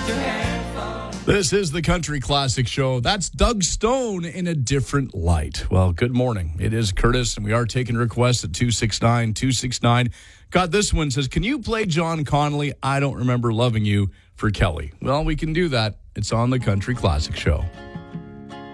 This is the Country Classic Show. That's Doug Stone in a different light. Well, good morning. It is Curtis, and we are taking requests at 269-269. Got this one, says, can you play John Connolly, I Don't Remember Loving You, for Kelly? Well, we can do that. It's on the Country Classic Show.